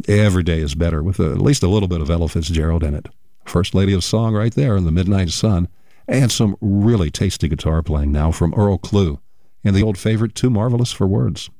every day is better with at least a little bit of Ella Fitzgerald in it. First lady of song right there in the Midnight Sun. And some really tasty guitar playing now from Earl Klugh and the old favorite Too Marvelous for Words.